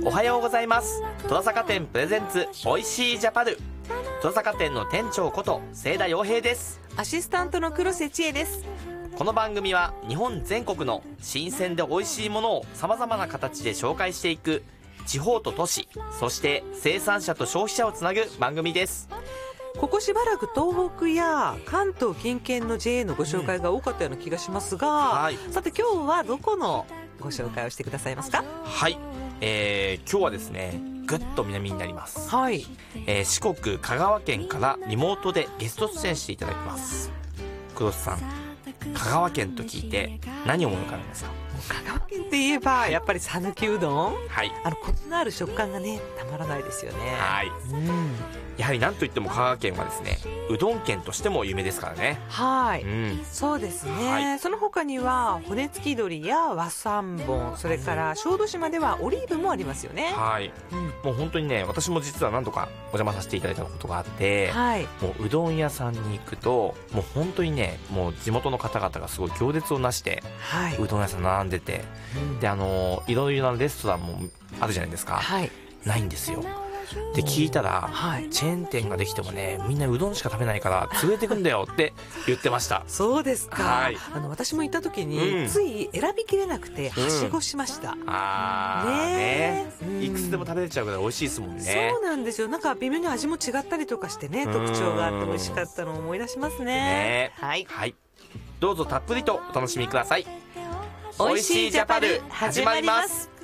おはようございます。戸田坂店プレゼンツおいしいジャパル。戸田坂店の店長こと清田洋平です。 アシスタントの黒瀬千恵です。 この番組は日本全国の新鮮で美味しいものをさまざまな形で紹介していく地方と都市、そして生産者と消費者をつなぐ番組です。 ここしばらく東北や関東近県の JA のご紹介が多かったような気がしますが、 はい、 さて今日はどこのご紹介をしてくださいますか？ はい、今日はですねぐっと南になります。 はい、 四国香川県からリモートでゲスト出演していただきます。黒瀬さん、香川県と聞いて何を思い浮かべますか？ 香川県って言えばやっぱり讃岐うどん、 はい、 コツのある食感がねたまらないですよね。 はい、やはり何といっても香川県はですねうどん県としても有名ですからね。はい、 そうですね、 はい、 その他には骨付き鶏や和三盆、それから小豆島ではオリーブもありますよね。 はい、もう本当にね、私も実は何度かお邪魔させていただいたことがあって、はい、もううどん屋さんに行くともう本当にね、もう地元の方々がすごい行列をなして、はい、うどん屋さん並んでて、でいろいろなレストランもあるじゃないですか、はい、ないんですよ。で聞いたら、はい、チェーン店ができてもねみんなうどんしか食べないから潰れてくんだよって言ってました。 そうですか、 はい、 私も行った時に、つい選びきれなくてはしごしました。いくつでも食べれちゃうぐらい美味しいですもんね。 そうなんですよ。なんか微妙に味も違ったりとかしてね、特徴があって美味しかったのを思い出しますね。はい、はい、 どうぞたっぷりとお楽しみください。 おいしいジャパル始まります。